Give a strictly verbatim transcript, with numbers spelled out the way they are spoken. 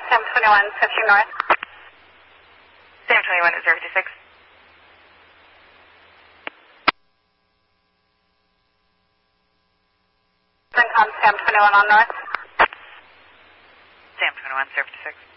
Sam twenty-one, fifteen North. Sam twenty-one at zero fifty-six. Sam twenty-one on North. Sam twenty-one, zero fifty-six.